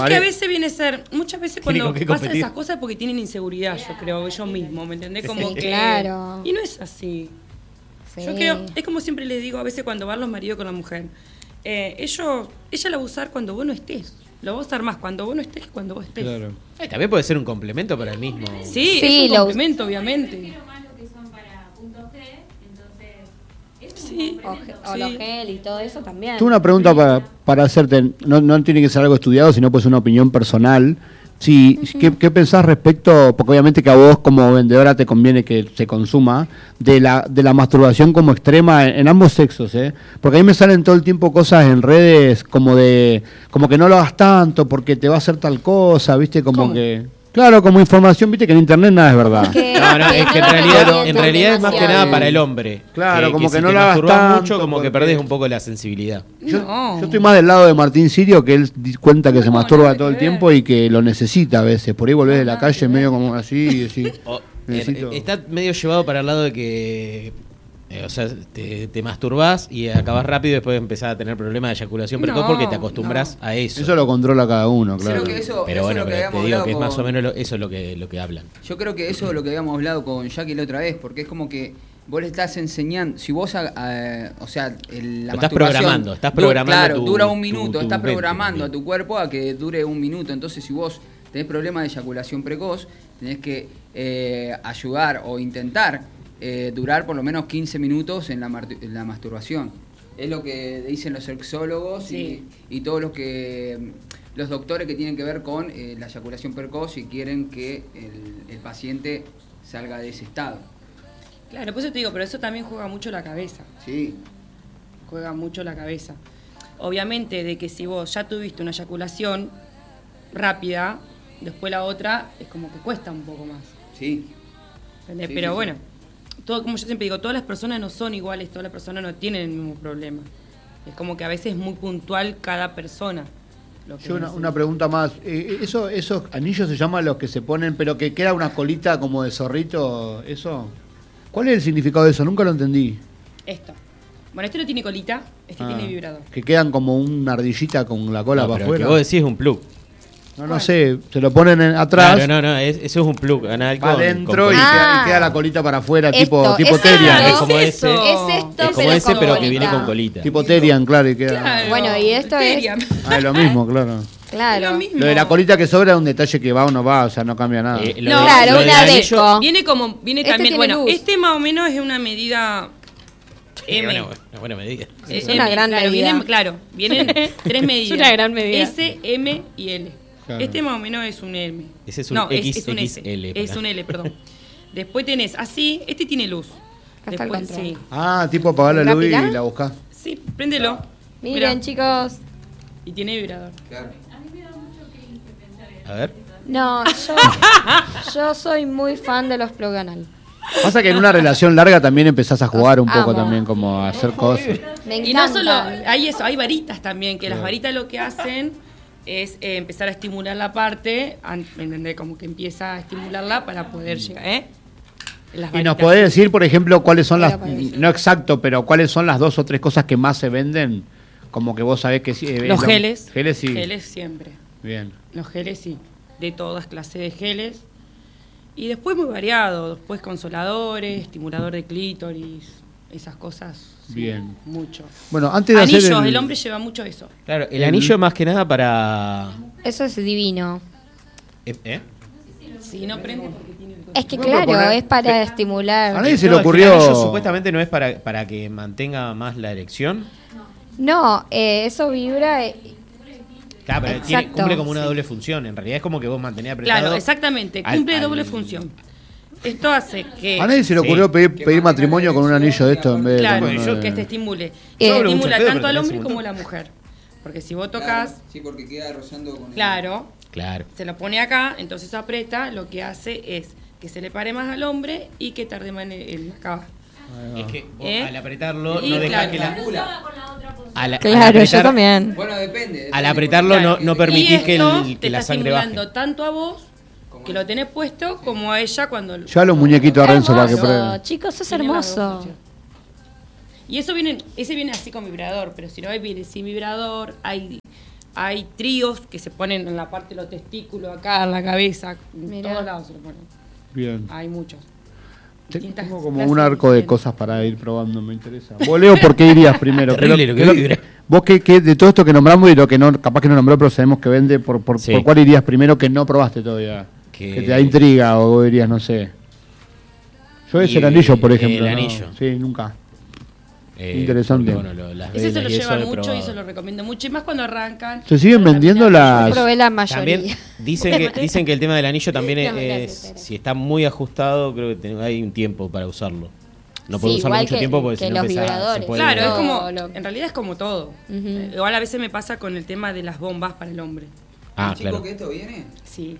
que a veces viene a ser, muchas veces cuando pasan competir. esas cosas es porque tienen inseguridad, yo creo, ellos mismos, ¿me entendés? Como Sí, que... claro. Y no es así. Sí. Yo creo, es como siempre les digo a veces cuando van los maridos con la mujer, ella la va a usar cuando vos no estés. Lo va a usar más cuando vos no estés que cuando vos estés. Claro. También puede ser un complemento para el mismo. Sí, Sí, es un complemento, obviamente. Sí, O los gel y todo eso también. Tengo una pregunta para hacerte, no tiene que ser algo estudiado, sino pues una opinión personal. Sí, ¿qué pensás respecto, porque obviamente que a vos como vendedora te conviene que se consuma, de la masturbación como extrema en ambos sexos, ¿eh? Porque a mí me salen todo el tiempo cosas en redes como que no lo hagas tanto porque te va a hacer tal cosa, ¿viste? Como ¿Cómo? que... Claro, como información, viste que en internet nada es verdad. No, es que en realidad es más que nada para el hombre. Claro, como que si no te lo hagas masturbas tanto, mucho, como que porque- perdés un poco la sensibilidad. Yo No. estoy más del lado de Martín Sirio, que él cuenta que se No, masturba nada todo el que ver. tiempo y que lo necesita a veces. Por ahí volvés de la calle medio como así y decís, necesito... Está medio llevado para el lado de que o sea, te masturbás y acabás rápido y después empezás a tener problemas de eyaculación precoz No, porque te acostumbras a eso. Eso lo controla cada uno, Creo claro. que eso Pero es bueno, lo que pero te habíamos digo hablado que es más o con- menos eso es lo que hablan. Yo creo que eso es lo que habíamos hablado con Jackie la otra vez, porque es como que vos le estás enseñando, si vos, o sea, la Lo estás masturbación... programando, estás programando Claro, tu- dura un minuto, tu estás mente programando también. a tu cuerpo a que dure un minuto, entonces si vos tenés problemas de eyaculación precoz, tenés que ayudar o intentar durar por lo menos 15 minutos en la masturbación. Es lo que dicen los sexólogos Sí. y todos los doctores que tienen que ver con la eyaculación precoz y quieren que el paciente salga de ese estado. Claro, por eso te digo, pero eso también juega mucho la cabeza. Sí. Juega mucho la cabeza. Obviamente de que si vos ya tuviste una eyaculación rápida, después la otra es como que cuesta un poco más. Sí. ¿Entendés? Sí, Pero sí, bueno, todo, como yo siempre digo, todas las personas no son iguales, todas las personas no tienen el mismo problema. Es como que a veces es muy puntual cada persona. Lo que Yo necesita. una pregunta más. ¿Esos anillos se llaman los que se ponen, pero que queda una colita como de zorrito? ¿Eso? ¿Cuál es el significado de eso? Nunca lo entendí. Esto. Bueno, este no tiene colita, este tiene vibrador. Que quedan como una ardillita con la cola No, para pero el que afuera. vos decís es un plug. No sé, se lo ponen atrás, Claro, no, eso es un plug anal va con- adentro con y, Ah. queda la colita para afuera, Esto, tipo es Terian. esto. Es como ese. eso. Es esto, Es como pero ese, con pero que colita. viene con colita. Tipo Terian, claro, y queda... Claro, Bueno, y esto es- Terian. Ah, es lo mismo, claro. Claro. Es lo mismo. Lo de la colita que sobra es un detalle que va o no va, o sea, no cambia nada. Lo No, de- claro, lo del una anillo- deco. Viene Este también, tiene bueno, luz. este más o menos es una medida M. Una buena medida. Es una gran claro, medida. Vienen tres medidas. una gran medida. S, M y L. Claro. Este más o menos es un M. Ese es un no, es un S. XXL, Es para. un L, perdón. Después tenés así, este tiene luz. Acá está el Después, control. sí. Ah, tipo apagar la luz y ¿Rápida? la buscás. Sí, préndelo. Miren, Mirá. chicos. Y tiene vibrador. Claro. A ver. No, yo soy muy fan de los plug anal. Pasa que en una relación larga también empezás a jugar un poco Amo. también, como a hacer cosas. Me encanta. Y no solo, hay eso, hay varitas también, que las varitas lo que hacen es empezar a estimular la parte, ¿me entendés? Como que empieza a estimularla para poder llegar, ¿eh? Las Y nos varitas. podés decir, por ejemplo, cuáles son las, Pero parece. no exacto, pero cuáles son las 2 o 3 cosas que más se venden, como que vos sabés que sí. Los geles. Geles sí. Geles siempre. Bien. Los geles sí. De todas clases de geles. Y después muy variado. Después consoladores, estimulador de clítoris, esas cosas. sí, Bien. Mucho. Bueno, antes de Anillos, hacer el hombre lleva mucho eso. Claro, el anillo más que nada para... Eso es divino. ¿Eh? Si no prende porque tiene... Es que No, pero claro, poner- es para estimular. A nadie se le No, es que ocurrió... el anillo supuestamente no es para que mantenga más la erección. No, eso vibra. Claro, pero Exacto. cumple como una doble función. En realidad es como que vos mantenés apretado. Claro, exactamente. al- Cumple al- doble función. Esto hace que... A nadie se le Sí. ocurrió pedir matrimonio con un anillo de esto en vez de... Claro, con uno de- que te estimule. Yo hablo mucho Estimula pedo, tanto pero al tenés hombre un como montón. a la mujer. Porque si vos tocas, Sí, porque queda rozando con claro, Claro. se lo pone acá, entonces aprieta, lo que hace es que se le pare más al hombre y que tarde más en acabar. Es que vos ¿Eh? al apretarlo Y no dejás claro. que la... al Claro, yo apretar- también. Bueno, depende. Al apretarlo Claro. no permitís Y que, esto que te la está sangre baje. estimulando tanto a vos, que lo tenés puesto, como a ella cuando... Llevale un muñequito a Renzo para que Hermoso, pruebe. chicos, es Tiene las dos hermoso. funciones. Y ese viene así con vibrador, pero si no viene sin vibrador, hay Hay tríos que se ponen en la parte de los testículos, acá, en la cabeza, en Mirá. todos lados se lo ponen. Bien. Hay muchos. Tengo como clases un arco de diferentes. cosas para ir probando, me interesa. Vos, Leo, ¿por qué irías primero? Terrible lo que vibra. Vos, ¿qué de todo esto que nombramos y lo que no, capaz que no nombró, pero sabemos que vende, Sí. ¿por cuál irías primero que no probaste todavía? Que- Que te da intriga o vos dirías, no sé. Yo es Y el anillo, por ejemplo. el ¿no? anillo. Sí, nunca. Interesante. Porque, bueno, las Ese se velas lo y eso llevan he mucho y probado. se lo recomiendo mucho. Y más cuando arrancan. ¿Se siguen Para vendiendo terminar. Yo probé la mayoría. También dicen que el tema del anillo también No, es, gracias. si está muy ajustado, creo que hay un tiempo para usarlo. No Sí, puedo usarlo igual mucho que- tiempo porque que si no los empieza, vibradores. se puede... Claro, es No, como. lo- En realidad es como todo. Ujú. Igual a veces me pasa con el tema de las bombas para el hombre. Ah, Chico, claro. que esto viene. Sí.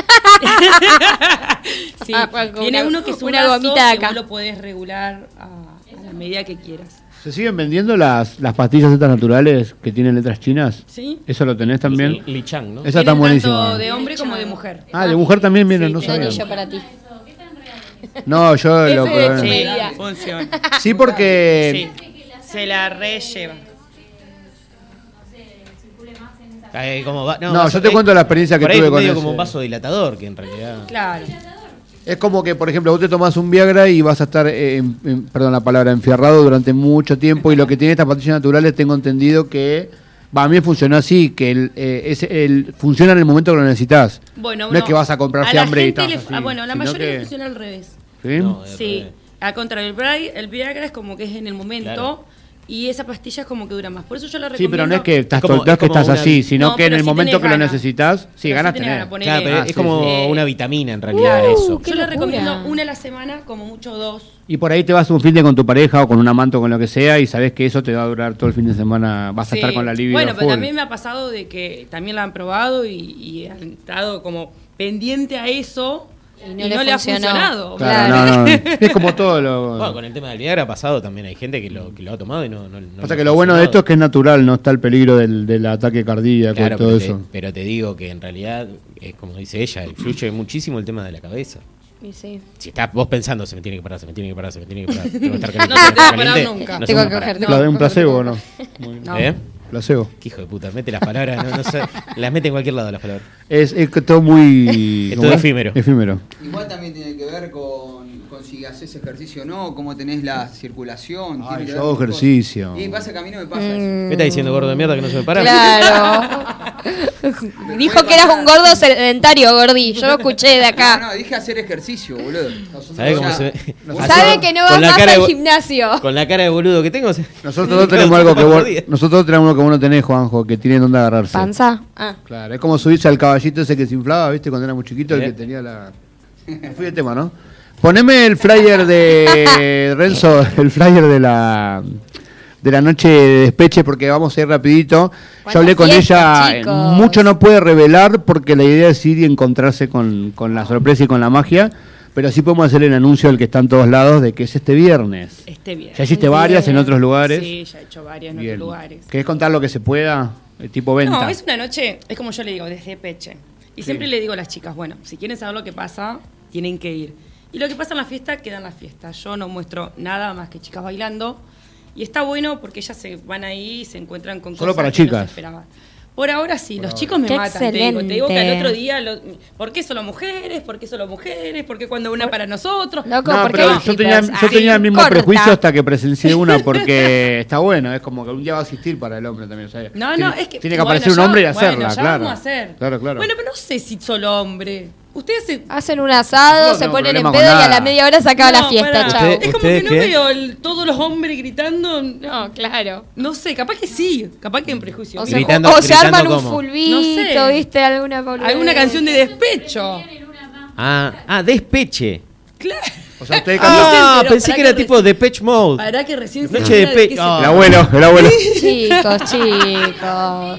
Sí. Ah, como Viene una- uno que es un una lazo gomita de que acá. vos lo podés regular a la medida que quieras. ¿Se siguen vendiendo las pastillas estas naturales que tienen letras chinas? ¿Sí? ¿Eso lo tenés también? Li Chang, ¿no? Esa está Vienen buenísima. tanto de hombre como de mujer. Ah, de mujer también vienen, Sí, no Un sabía. anillo para ti. No, yo lo Ese de probé. Sí, Medida. funciona. Sí, porque Sí. Se la relleva. Como No, vaso- yo te cuento la experiencia que por ahí tuve es con medio ese. como un vasodilatador, que en realidad... Claro. es como que, por ejemplo, vos te tomás un Viagra y vas a estar, perdón la palabra, enfierrado durante mucho tiempo. Y lo que tiene estas pastillas naturales, tengo entendido que, a mí funcionó así, que funciona en el momento que lo necesitas. Bueno, No es que vas a comprar a la fiambre y gente estás le- así, bueno, la sino mayoría que- funciona al revés. ¿Sí? No, Sí, al contrario, el Viagra es como que es en el momento Claro. y esa pastilla es como que dura más. Por eso yo la Sí, recomiendo. pero no es que estás, Es como- no es que es como estás una- así, sino No, que en pero el sí momento tenés que lo ganas. necesitas, sí, Pero ganas sí tenés tener. ganas, ponele- Claro, pero Ah, es sí, como sí. una vitamina en realidad Claro. eso. Qué Yo le locura. recomiendo una a la semana, como mucho 2. Y por ahí te vas un fin de con tu pareja o con un amante o con lo que sea y sabes que eso te va a durar todo el fin de semana, vas a estar con la libido Bueno, pero full. también me ha pasado de que también la han probado y han estado como pendiente a eso y no, le ha funcionó. funcionado. Claro, Claro. no, es como todo lo... Bueno, con el tema del Viagra ha pasado también, hay gente que lo ha tomado y no O sea que lo bueno de esto es que es natural, no está el peligro del ataque cardíaco Claro, y todo pero eso. pero te digo que en realidad, es como dice ella, influye muchísimo el tema de la cabeza. Y sí. Si estás vos pensando, se me tiene que parar, se me tiene que parar, se me tiene que parar, tengo que estar caliente, No se tengo que te va a estar parar caliente, nunca. no se Tengo me que va a parar. coger. Claro, un placebo o no. No. ¿Eh? Placebo. Qué hijo de puta, mete las palabras, no sé, las mete en cualquier lado las palabras. Es todo muy... Es ¿cómo todo efímero. Efímero. Igual también tiene que ver con si haces ejercicio o no, cómo tenés la circulación. Ay, tiene que yo ver hago con cosas. ejercicio. Y pasa que a mí no me pasa eso. ¿Qué estás diciendo, gordo de mierda, que no se me para? Claro. Dijo que eras un gordo sedentario, Gordi. Yo lo escuché de acá. No, dije hacer ejercicio, boludo. ¿Sabés cómo O sea, se ve? Sabe que no va Con la más cara de al bo- gimnasio. Con la cara de boludo que tengo. Nosotros dos tenemos algo que nosotros tenemos uno que vos no tenés, Juanjo, que tiene donde agarrarse. ¿Panza? Ah. Claro, es como subirse al caballito ese que se inflaba, ¿viste? Cuando era muy chiquito, el Bien. que tenía la... Me fui de tema, ¿no? Poneme el flyer de Renzo, el flyer de la noche de despeche, porque vamos a ir rapidito. Yo hablé con fiesta, ella, chicos. mucho no puede revelar porque la idea es ir y encontrarse con la sorpresa y con la magia, pero sí podemos hacer el anuncio del que está en todos lados, de que es este viernes. Este bien. Ya hiciste varias en otros lugares. Sí, ya he hecho varias en Bien. otros lugares. ¿Querés contar lo que se pueda? Tipo venta. No, es una noche, es como yo le digo, desde peche. Y siempre le digo a las chicas, bueno, si quieren saber lo que pasa, tienen que ir. Y lo que pasa en la fiesta, queda en la fiesta. Yo no muestro nada más que chicas bailando. Y está bueno porque ellas se van ahí y se encuentran con Solo cosas para que no se chicas. esperaban. Por ahora sí, los chicos me Qué matan. Te digo que al excelente. otro día, ¿por qué solo mujeres? ¿Por qué solo mujeres? ¿Por qué cuando una para nosotros? Loco, No, ¿por qué pero los yo tipos? tenía el mismo corta. prejuicio hasta que presencié una porque está bueno, es como que un día va a existir para el hombre también. ¿sabes? No, tiene, es que. tiene que bueno, aparecer un ya- hombre y hacerla, bueno, ya claro. vamos a hacer. Claro, claro. Bueno, pero no sé si solo hombre. Ustedes se. Hacen un asado, No se tengo ponen en problema pedo con y a nada. la media hora se acaba la No, fiesta, pará. chao. Es como que ¿Ustedes no qué? veo todos los hombres gritando. No, claro. No sé, capaz que sí, capaz que en prejuicio. O se, Gritando- o se gritando arman un ¿cómo? fulbito, No sé. ¿viste? Alguna boludez. Alguna canción de despecho. Despeche. Claro. O sea, ustedes Ah, cantan- pero Pensé para que que era tipo Depeche Mode. Para que recién se Noche de entera de pe- qué se Ah. el abuelo. Chicos, chicos.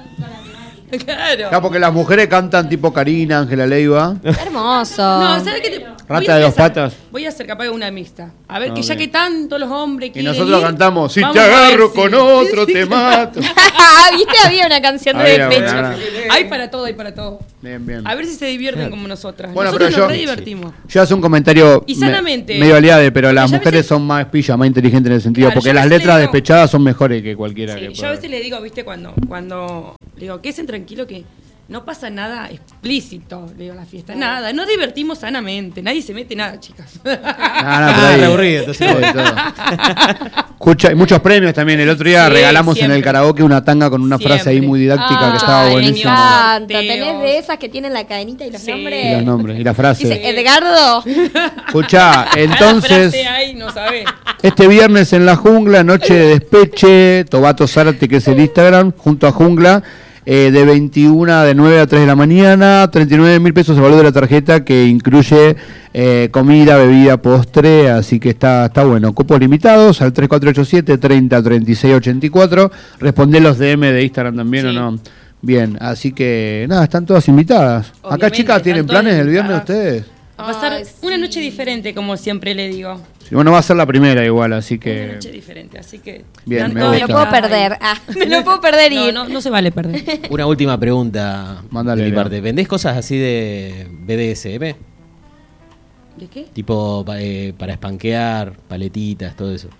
Claro. Claro, porque las mujeres cantan tipo Karina, Ángela Leiva. Hermoso. No, ¿sabes qué? Rata de dos patas. Voy a hacer capaz de una mixta. A ver, Ah, que ya bien. que tanto los hombres Y quieren nosotros ir, cantamos, si vamos te a ver agarro si- con otro te mato. ¿Viste? Había una canción de Había, despecho. bueno, Hay para todo, hay para todo. Bien, bien. A ver si se divierten como nosotras. Bueno, Nosotros pero nos yo- re divertimos. Yo hago un comentario Y sanamente. medio aliade, pero las Porque yo a mujeres veces- son más pillas, más inteligentes en el sentido, Claro, porque yo a las veces letras le digo- despechadas son mejores que cualquiera Sí, que yo a pueda. veces le digo, viste, cuando Le digo, quédense tranquilo que no pasa nada explícito, le digo, en la fiesta. Nada, nos divertimos sanamente. Nadie se mete nada, chicas. pero ahí- aburrido, entonces. Todo, todo. Escucha, y muchos premios también. El otro día Sí, regalamos en siempre. el karaoke una tanga con una frase ahí Siempre. muy didáctica que Ah, estaba me buenísima. encanta. Sorteos. ¿Tenés de esas que tienen la cadenita y los Sí. nombres? Y los nombres, y la frase. Dice Edgardo. Escuchá, entonces, Ahí, no sabés. este viernes en la Jungla, noche de despeche, Tobato Zárate, que es el Instagram, junto a Jungla, de 21 de 9 a 3 de la mañana, 39.000 pesos el valor de la tarjeta, que incluye comida, bebida, postre, así que está bueno. Cupos limitados al 3487 30 36 84. Respondé los DM de Instagram también, Sí. ¿o no? Bien, así que nada, están todas invitadas. Acá, Obviamente, chicas, ¿tienen están todas planes el viernes invitadas. ustedes? Va a pasar Ay, una sí. noche diferente, como siempre le digo. Sí, bueno, va a ser la primera igual, así Una que... noche diferente, así que... Bien, están me todas Me lo gusta. puedo invitadas perder. ahí. Ah, me lo puedo perder y... No se vale perder. Una última pregunta Mándale, de mi Leo. parte. ¿Vendés cosas así de BDSM? ¿De qué? Tipo para espanquear, paletitas, todo eso.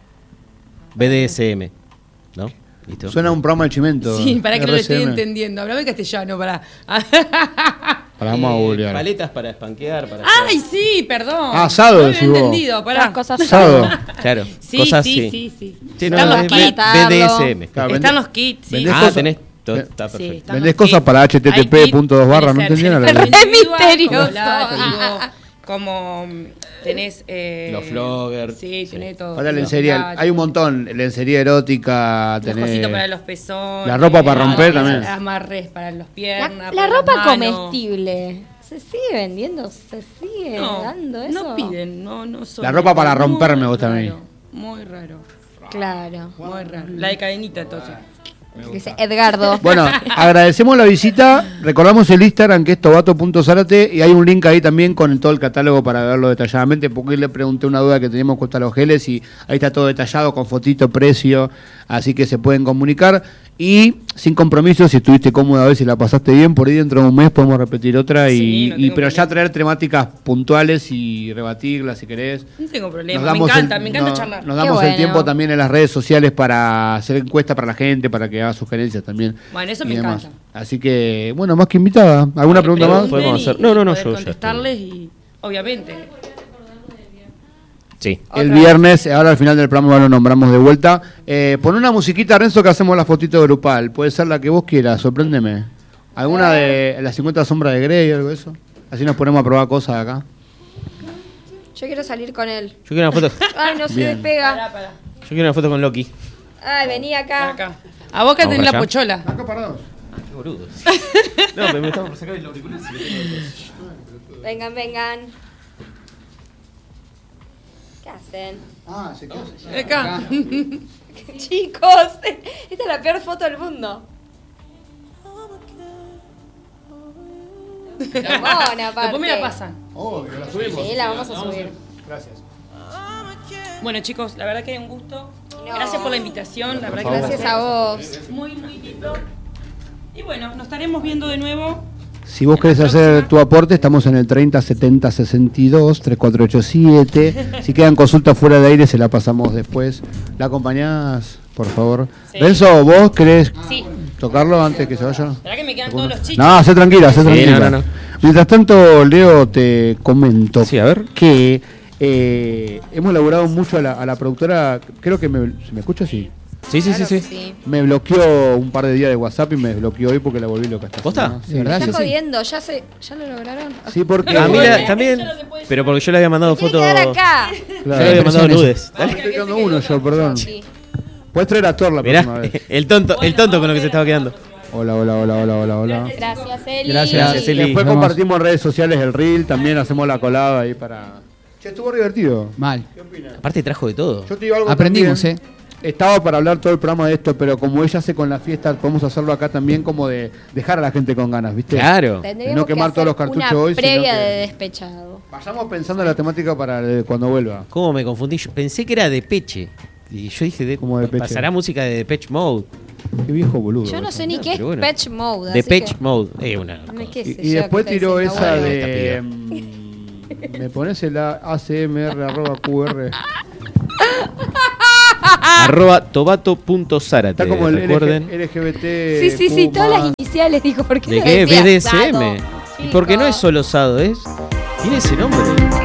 BDSM, ¿no? ¿Listo? Suena un programa de Chimento. Sí, para que no lo estoy RCM. entendiendo. Hablame castellano, para. Para, vamos a googlear. Paletas para espanquear, para ¡Ay, sí! Perdón. Ah, asado, No lo decís había vos. entendido, pará. Las cosas Asado. Claro, Sí, cosas sí, así. sí, sí. Sí, no, Están los es kits. BDSM. Claro, Están los kits, sí. vendés Ah, cosas- tenés. Todo, Ve- está Sí, perfecto. están Vendés los cosas kits. para Hay http:// kits, no entendía tenés nada. tanto individual, misterioso. colaborativos, como tenés... Los floggers. Sí, tenés todo. Para Los lencería, gadgets, hay un montón. Lencería erótica, los tenés... cositos para los pezones. La ropa para romper también. Amarres para los piernas. La para ropa las manos. comestible. ¿Se sigue vendiendo? ¿Se sigue dando eso? No piden, no son. La ropa para muy romper me gusta a mí. raro, Muy raro, Claro. muy raro. La de cadenita, entonces. Dice Edgardo. Bueno, agradecemos la visita. Recordamos el Instagram, que es tobato.zárate, y hay un link ahí también con todo el catálogo para verlo detalladamente, porque le pregunté una duda que teníamos con los geles y ahí está todo detallado con fotito, precio, así que se pueden comunicar. Y sin compromiso, si estuviste cómoda, a ver si la pasaste bien, por ahí dentro de un mes podemos repetir otra, Sí, no tengo pero ya problema. traer temáticas puntuales y rebatirlas si querés. No tengo Nos problema, me damos encanta charlar. Nos Qué damos el bueno. tiempo también en las redes sociales para hacer encuestas para la gente, para que haga sugerencias también. Bueno, eso y me demás. encanta. Así que, bueno, más que invitada. ¿Alguna pregunta más? Pregunten Podemos y- hacer- no, y no, poder yo ya contestarles y, obviamente. Sí. El viernes, ahora al final del programa lo nombramos de vuelta. Pon una musiquita, Renzo, que hacemos la fotito grupal. Puede ser la que vos quieras, sorpréndeme. ¿Alguna de las 50 sombras de Grey o algo de eso? Así nos ponemos a probar cosas acá. Yo quiero salir con él. Yo quiero una foto. Ay, no se Bien. despega. Pará. Yo quiero una foto con Loki. Ay, vení acá. Acá. A vos que Vamos tenés la para allá. pochola. Acá parados. Qué boludo. No, pero me estaba por sacar el auricular. Vengan, vengan. ¿Qué hacen? Ah, se quedó. Acá. Chicos, esta es la peor foto del mundo. Mona, aparte. Después me la pasan. Oh, que la subimos. Sí, la vamos a subir. Gracias. Bueno, chicos, la verdad que un gusto. No. Gracias por la invitación. La verdad que Gracias a vos. Muy, muy lindo. Y bueno, nos estaremos viendo de nuevo. Si vos querés la hacer próxima. tu aporte, estamos en el 30 70 62 3487. Si quedan consultas fuera de aire, se la pasamos después. ¿La acompañás, por favor? Sí. Renzo, ¿vos querés Sí. tocarlo antes que se vaya? ¿Verdad que me quedan todos los chichos? No, sé tranquila, sé tranquila. no. Mientras tanto, Leo, te comento Sí, a ver. que hemos elaborado mucho a la productora. Creo que ¿se me escucha así? Sí, sí, Claro sí, que sí. Me bloqueó un par de días de WhatsApp y me bloqueó hoy porque la volví loca. esta ¿Posta? semana. Sí, ¿De verdad? Está Sí, sí. jodiendo, ya lo lograron. Sí, porque. A mí Bueno, también. ya no se puede Pero porque yo le había mandado Tiene fotos. que quedar acá. Yo le había mandado nudes. Dale, estoy quedando uno yo, perdón. Sí. Puedes traer a Thor la Mirá, próxima vez. el tonto con lo que se estaba quedando. Hola, hola, hola, hola, hola, hola. Gracias, Eli. Gracias, Eli. Después Vamos. compartimos en redes sociales el reel, también hacemos la colada ahí para. Che, estuvo divertido. Mal. Aparte trajo de todo. Yo te digo algo. Aprendimos, también. Estaba para hablar todo el programa de esto, pero como ella hace con la fiesta, podemos hacerlo acá también, como de dejar a la gente con ganas, ¿viste? Claro. Tendríamos No quemar que todos los hacer cartuchos una hoy, sino previa que- de despechado. Vayamos pensando en la temática para cuando vuelva. ¿Cómo me confundí? Yo pensé que era de Peche. Y yo dije, ¿Cómo Depeche? pasará música de Depeche Mode. Qué viejo boludo. Yo no sé ni No, qué es pero bueno. Patch Mode. así Depeche que- Mode. Una No, cosa. ¿qué sé Y yo después qué está tiró diciendo? esa Bueno, de. Me pones el ACMR@QR. @tobato.zárate. Está como el Recuerden. LGBT. Sí, sí, sí, todas las iniciales. iniciales, dijo, ¿por qué ¿De no qué? decía BDSM. sado? ¿Y por qué no es Chicos. solo Sado? Tiene ese nombre.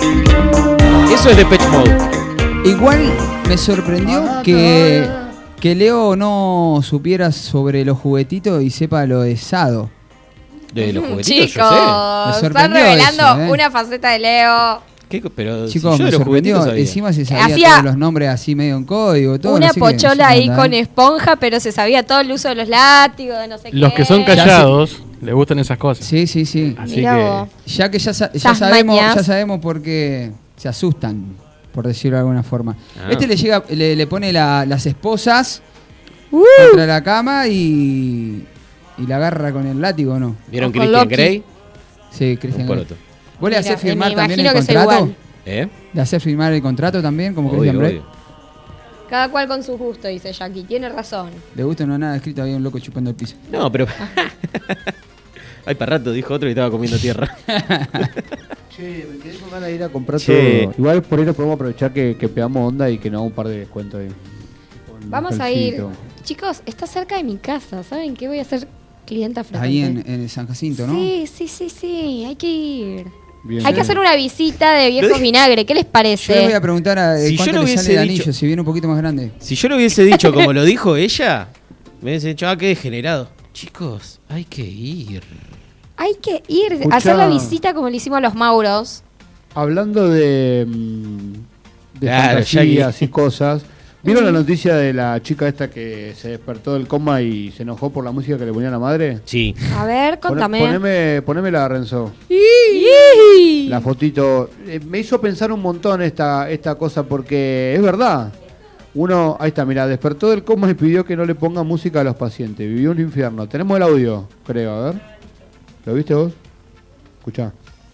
Eso es Depeche Mode. Igual me sorprendió que Leo no supiera sobre los juguetitos y sepa lo de Sado. De los juguetitos, Chicos, yo sé. Me están sorprendió revelando eso, ¿eh? una faceta de Leo. Pero Chicos, si yo me de los juguetitos sorprendió. sabía. Encima se sabía Hacía todos los nombres así medio en código. Todo, Una no sé qué, pochola no sé ahí qué onda, con esponja, pero se sabía todo el uso de los látigos, de no sé qué. Los que son callados les gustan esas cosas. Sí, sí, sí. Así Mirá que vos. Ya que ya Esas sabemos, mañas. ya sabemos por qué se asustan, por decirlo de alguna forma. Ah. Este le pone las esposas Uh. contra la cama y la agarra con el látigo, ¿no? ¿Vieron O con Christian Loki. Grey? Sí, Cristian Un Grey. poroto. ¿Vos le Mira, hacés firmar me también el imagino que sea contrato? igual. ¿Eh? ¿Le hacés firmar el contrato también, como Obvio, Christian Grey? obvio. Cada cual con su gusto, dice Jackie. Tiene razón. Le gusta no nada escrito, había un loco chupando el piso. No, pero... Ay, para rato, dijo otro y estaba comiendo tierra. Che, me quedé con ganas de ir a comprar Che. todo. Igual por ahí nos podemos aprovechar que pegamos onda y que nos haga un par de descuentos ahí. Con Vamos a ir. Felcito. Chicos, está cerca de mi casa. ¿Saben qué? Voy a ser clienta frecuente. Ahí en San Jacinto, ¿no? Sí. Hay que ir. Bien. Hay que hacer una visita de viejos vinagre. ¿Qué les Yo les parece? voy a preguntar a Si cuánto yo lo le sale hubiese el dicho- anillo, si viene un poquito más grande. Si yo lo hubiese dicho como lo dijo ella, me hubiese dicho, qué degenerado. Chicos, hay que ir. Hay que ir a Escuchá. hacer la visita como le hicimos a los Mauros. Hablando de Claro, fantasías Jackie. y cosas, ¿vieron la noticia de la chica esta que se despertó del coma y se enojó por la música que le ponía a la madre? Sí. A ver, contame. Ponémela, Renzo. ¡Ih! La fotito. Me hizo pensar un montón esta cosa porque es verdad. Uno, ahí está, mira, despertó del coma y pidió que no le ponga música a los pacientes. Vivió un infierno. Tenemos el audio, creo, a ver. ¿Lo viste vos? Escuchá.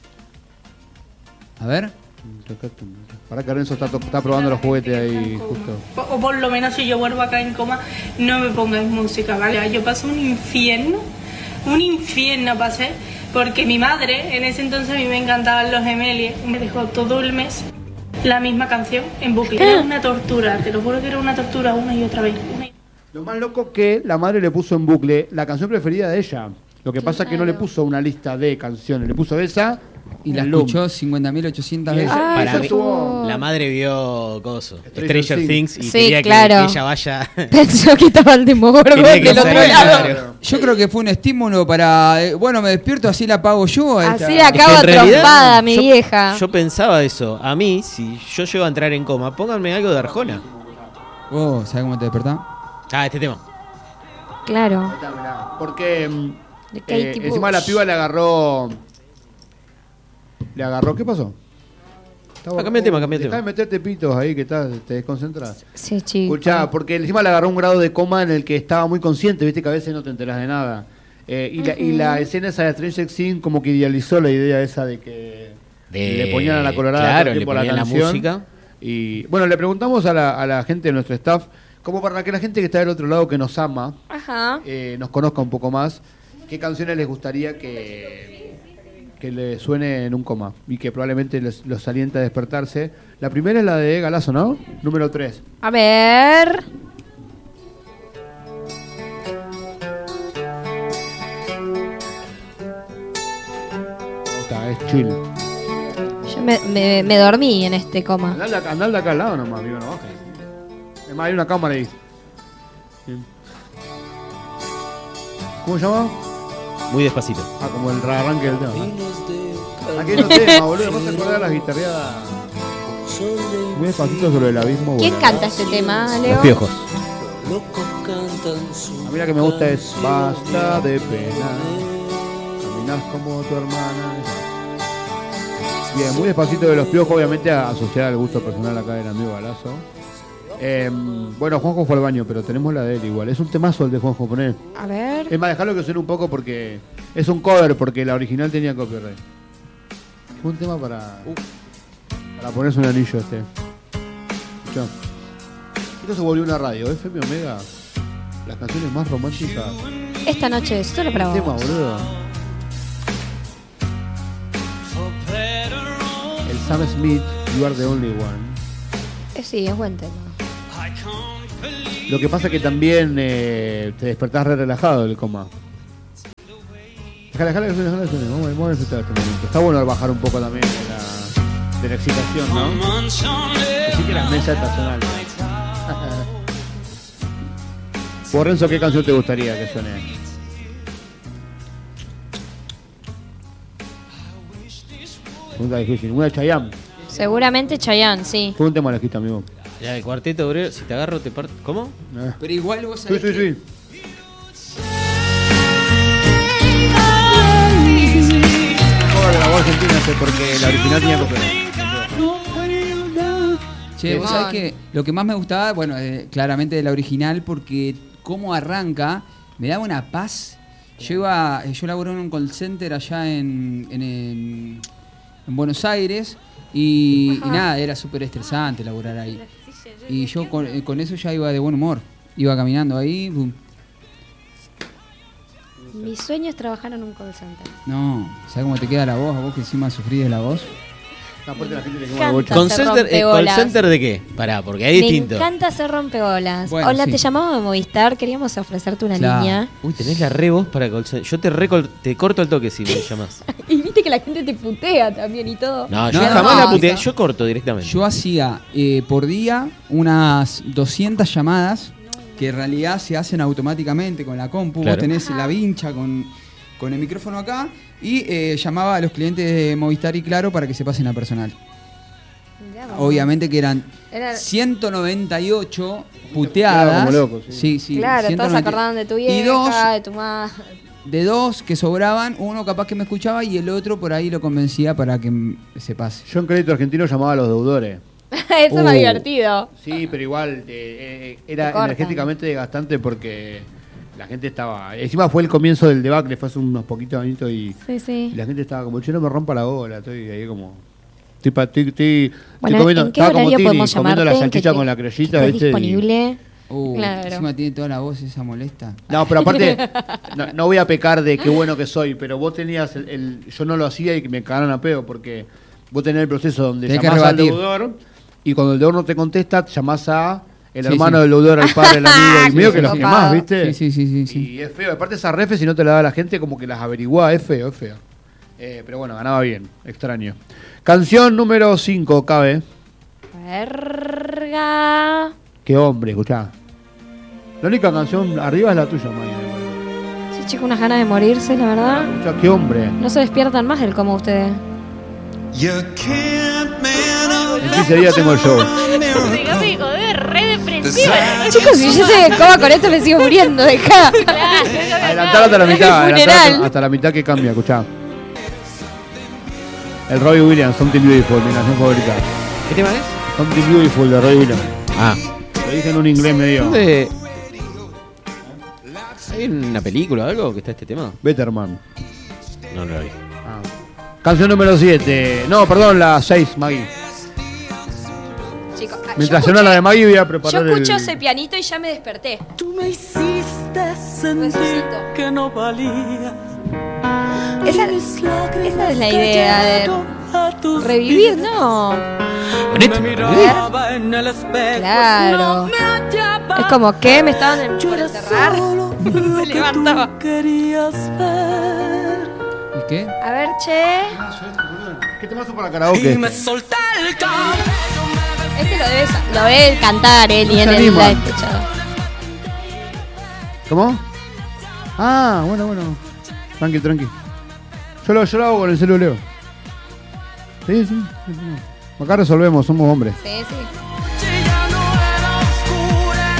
A ver. Para que Renzo está probando los juguetes ahí justo. O por lo menos si yo vuelvo acá en coma, no me pongáis música, ¿vale? Yo pasé un infierno pasé, porque mi madre, en ese entonces a mí me encantaban los Gemelie, me dejó todo el mes la misma canción en bucle. Era una tortura, te lo juro que era una tortura una y otra vez. Lo más loco que la madre le puso en bucle la canción preferida de ella. Lo que pasa es que no le puso una lista de canciones, le puso esa Y la en loop. escuchó 50.800 Y veces. ella- Ay, Para ella mí, tuvo- la madre vio coso, Stranger Stranger Things y Sí, quería claro. que ella vaya. Pensó que estaba el Demogorgon Tenía que del otro ser, lado. claro. Yo creo que fue un estímulo para. Bueno, me despierto, así la pago yo. a esta- Así la Es que acabo en realidad, trompada, mi yo- vieja. Yo pensaba eso. A mí, si yo llego a entrar en coma, pónganme algo de Arjona. Oh, ¿sabes cómo te despertás? Ah, este tema. Claro. Ahí está, mirá. Porque De Katie encima Bush. la piba le agarró. ¿Qué pasó? Cambia el tema, cambia el Dejá tema. de meterte pitos ahí que te desconcentras. Sí, chico. Escuchá, porque encima le agarró un grado de coma en el que estaba muy consciente, viste que a veces no te enterás de nada. Y la escena esa de Stranger Things como que idealizó la idea esa de que le ponían a la colorada todo Claro, el le tiempo ponían la canción. música. Y bueno, le preguntamos a la gente de nuestro staff, como para que la gente que está del otro lado que nos ama, Ajá. nos conozca un poco más, qué canciones les gustaría que le suene en un coma y que probablemente los aliente a despertarse. La primera es la de Galazo, ¿no? Número 3. A ver. Es chill. Yo me dormí en este coma. Andá de acá al lado nomás, amigo, no bajes. Es más, hay una cámara ahí. Bien. ¿Cómo se llama? Muy despacito. Ah, como el arranque del tema. Aquí no tema, boludo. Vas a acordar las guitarreadas. Muy despacito sobre el abismo. ¿Quién volador. canta este tema, Leo? Los piojos. A mí la que me gusta es Basta de pena. Caminás como tu hermana. Bien, muy despacito de los piojos, obviamente asociada al gusto personal acá del amigo Galazo. Bueno, Juanjo fue al baño, pero tenemos la de él igual. Es un temazo el de Juanjo, poné. A ver. Es más, dejarlo que suene un poco porque es un cover, porque la original tenía copyright. Fue un tema para ponerse un anillo este. Escuchá. Esto se volvió una radio, FM Omega. Las canciones más románticas. Esta noche es solo para Tema, vos. boludo. El Sam Smith, You Are the Only One. Sí, es buen tema. Lo que pasa es que también te despertás re relajado del coma. Déjale que suene. Vamos a disfrutar este momento. Está bueno bajar un poco también de la excitación, ¿no? Así que las mesas estacionales. Por Renzo, ¿qué canción te gustaría que suene? Pregunta difícil. Una de Chayanne. Seguramente Chayanne, sí. Fue un tema elegiste, amigo. Ya, el Cuarteto Obrero, si te agarro, te parto. ¿Cómo? Pero igual vos sabés que... Sí. Cover de la voz argentina, porque la original tenía que... Che, vos sabés que lo que más me gustaba, bueno, claramente de la original, porque cómo arranca, me daba una paz. Yo laburé en un call center allá en Buenos Aires y nada, era súper estresante laburar ahí. Y yo con eso ya iba de buen humor. Iba caminando ahí, boom. Mi sueño es trabajar en un call center. No, ¿sabés cómo te queda la voz? A vos que encima sufrís de la voz. Aparte la gente le Encanta. quema bocha. ¿Call center de qué? Pará, porque hay distinto. Me encanta hacer rompeolas. Bueno, Hola, sí. te llamamos de Movistar, queríamos ofrecerte una Claro. línea. Uy, tenés la re voz para call center. Yo te corto el toque si me llamas. Y viste que la gente te putea también y todo. No, yo No, jamás no, la puteé. no. Yo corto directamente. Yo hacía por día unas 200 llamadas que en realidad se hacen automáticamente con la compu. Claro. Vos tenés la vincha con el micrófono acá y llamaba a los clientes de Movistar y Claro para que se pasen a personal. Mirá vos. Obviamente que eran Era- 198 puteadas. Como locos, sí. Sí, claro, todos 190. se acordaban de tu vieja, Y dos, de tu madre. de dos que sobraban, uno capaz que me escuchaba y el otro por ahí lo convencía para que se pase. Yo en crédito argentino llamaba a los deudores. Eso es más divertido. Sí, pero igual era Te cortan. energéticamente desgastante porque la gente estaba... Encima fue el comienzo del debacle, fue hace unos poquitos añitos y Sí. la gente estaba como, che, no me rompa la bola, estoy ahí como... Estoy Bueno, comiendo, ¿en qué estaba como horario Tini, podemos comiendo llamarte? la Que salchicha te- con la que criollita, estés ¿viste? Y- disponible. Claro. Encima tiene toda la voz esa molesta. No, pero aparte, no voy a pecar de qué bueno que soy, pero vos tenías yo no lo hacía y me cagaron a pedo porque vos tenés el proceso donde Tenés que llamás al rebatir. deudor y cuando el deudor no te contesta, llamás a el Sí, hermano sí. del deudor, al padre, el amigo, y medio que los copado. quemás, ¿viste? Sí. Y es feo, aparte esas refes si no te la da la gente como que las averiguá, es feo. Pero bueno, ganaba bien, extraño. Canción número 5, cabe. Verga. Qué hombre, escuchá. La única canción arriba es la tuya, Maya. Sí, chico, unas ganas de morirse, la verdad. Escuchá, qué hombre. No se despiertan más del cómo ustedes. En 15 días tengo el show. Chicos, si yo sé cómo con esto me sigo muriendo, dejá. Adelantar hasta la mitad, adelantar hasta la mitad que cambia, escuchá. El Robbie Williams, Something Beautiful, mi canción favorita. ¿Qué tema es? Something Beautiful de Robbie Williams. Ah. Lo dije en un inglés medio. ¿Dónde? ¿Hay una película o algo que está este tema? Betterman. No lo vi. Ah. Canción número 7. No, perdón, la 6, Maggie. Chicos, Mientras suena la de Maggie voy a preparar yo escucho el... ese pianito y ya me desperté. Tú me hiciste sentir Necesito. que no valía. Esa es la idea de revivir, ¿no? Me miraba en el espejo. Claro. No me hallaba. Es como que me estaban Yo por era enterrar. solo lo Se que levantaba. tú querías ver. ¿Y qué? A ver, che. ¿Qué te pasó para karaoke? Y me solté el cabello. Este lo debe cantar él y No en se el anima. la escuchado. ¿Cómo? Ah, bueno. Tranqui. Yo lo hago con el celular. Sí. Acá resolvemos, somos hombres. Sí. Ya no era oscura,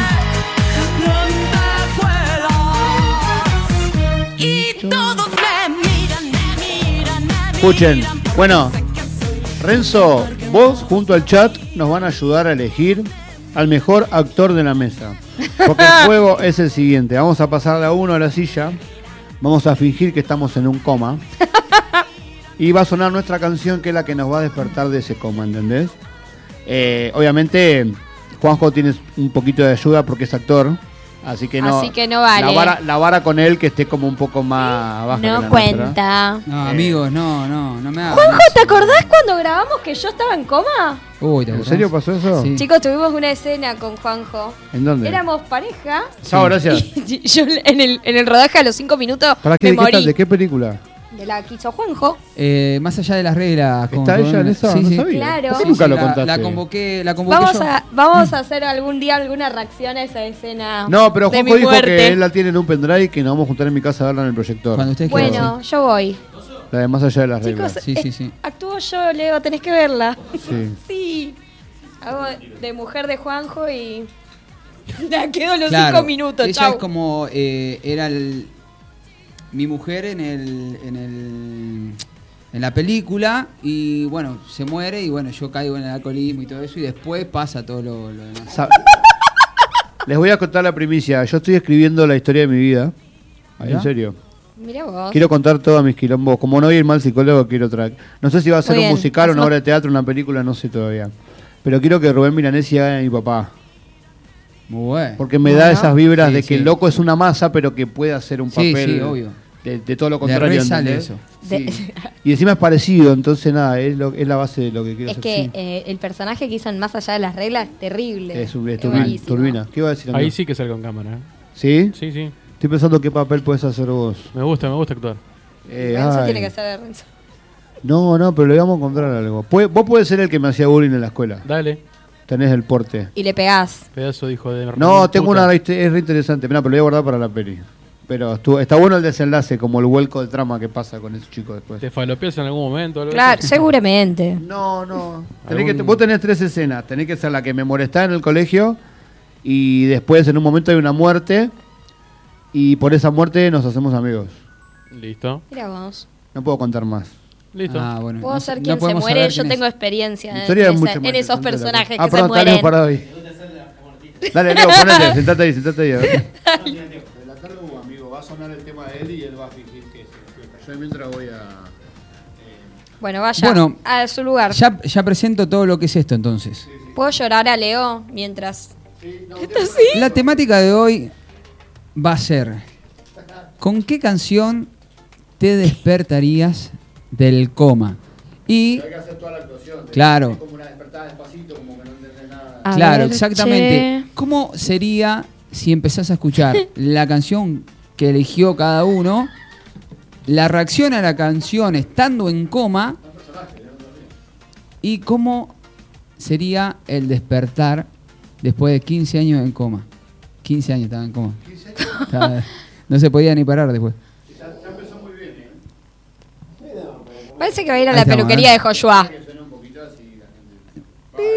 era de lentejuelas. Y todos me miran. Escuchen, bueno, Renzo, vos junto al chat nos van a ayudar a elegir al mejor actor de la mesa. Porque el juego es el siguiente, vamos a pasar de a uno a la silla, vamos a fingir que estamos en un coma y va a sonar nuestra canción que es la que nos va a despertar de ese coma, ¿entendés? Obviamente Juanjo tiene un poquito de ayuda porque es actor, Así que no vale. La vara con él que esté como un poco más baja. No que la cuenta. No, amigos, no me hagan Juanjo, eso. ¿te acordás cuando grabamos que yo estaba en coma? Uy, ¿te ¿En acordás? serio pasó eso? Sí. Chicos, tuvimos una escena con Juanjo. ¿En dónde? Éramos pareja. Chao, gracias. Y yo en el rodaje a los 5 minutos ¿Para me qué, morí. ¿De qué película? De la que hizo Juanjo. Más allá de las reglas. ¿Está ella en esa? Sí, No sí. sabía. Claro. ¿Por qué nunca lo la contaste? convoqué Vamos yo. vamos a hacer algún día alguna reacción a esa escena. No, pero de Juanjo mi dijo muerte. que él la tiene en un pendrive y que nos vamos a juntar en mi casa a verla en el proyector. Cuando ustedes quieran. Bueno, yo voy. La de más allá de las Chicos, reglas. Sí. actúo yo, Leo, tenés que verla. Sí. Sí. Hago de mujer de Juanjo y la quedo los Claro, 5 minutos, ella chau. es como era mi mujer en la película y bueno, se muere y bueno, yo caigo en el alcoholismo y todo eso y después pasa todo lo demás. Les voy a contar la primicia. Yo estoy escribiendo la historia de mi vida. ¿Ya? En serio. Mirá vos. Quiero contar todos mis quilombos. Como no voy a ir mal psicólogo, quiero traer. No sé si va a ser Muy un bien. musical, una Hacemos- obra de teatro, una película, no sé todavía. Pero quiero que Rubén Milanesi haga de mi papá. Muy bueno. Porque me da esas vibras Sí, de que sí. el loco es una masa, pero que puede hacer un Sí, papel sí, obvio. de todo lo Le contrario. re sale ¿entendés? eso. Sí. Y encima es parecido, entonces nada, es la base de lo que quiero Es hacer. que sí. el personaje que hizo en Más allá de las reglas es terrible. Es buenísimo. turbina. ¿Qué iba a decir? Ahí amigo? sí que sale con cámara. ¿eh? ¿Sí? Sí, sí. Estoy pensando qué papel puedes hacer vos. Me gusta actuar. Renzo Ay. tiene que ser de Renzo. No, pero le vamos a encontrar algo. Vos podés ser el que me hacía bullying en la escuela. Dale, Tenés el porte. Y le pegás. pedazo de hijo de... No, tengo puta. una, es re interesante. Mirá, pero lo voy a guardar para la peli. Pero está bueno el desenlace, como el vuelco de trama que pasa con esos chicos después. ¿Te falopeas en algún momento? algo Claro, así? seguramente. No. Algún- Vos tenés 3 escenas. Tenés que ser la que me molestaba en el colegio y después en un momento hay una muerte y por esa muerte nos hacemos amigos. Listo. Mira vos. No puedo contar más. Listo. Ah, bueno. Puedo no ser sé- quien no se podemos muere. saber Yo quién tengo es. experiencia La historia es mucho más en esos interesante de la personajes peli. que se perdón, mueren. tenemos para hoy. Dale, Leo, ponete, sentate ahí. A ver. Relatarlo, amigo, va a sonar el tema de él y él va a fingir que se despierta. Yo mientras voy a... Bueno, vaya Bueno, a su lugar. Ya presento todo lo que es esto entonces. ¿Puedo llorar a Leo mientras...? ¿Esto sí? La temática de hoy va a ser: ¿con qué canción te despertarías del coma? Y Hay que hacer toda la actuación. Claro. Es como una despertada despacito, como que no entendés nada. A claro, ver, exactamente. che. ¿Cómo sería si empezás a escuchar la canción que eligió cada uno, la reacción a la canción estando en coma y cómo sería el despertar después de 15 años en coma? 15 años estaba en coma. No se podía ni parar después. Parece que va a ir a Ahí la estamos, peluquería de Joshua.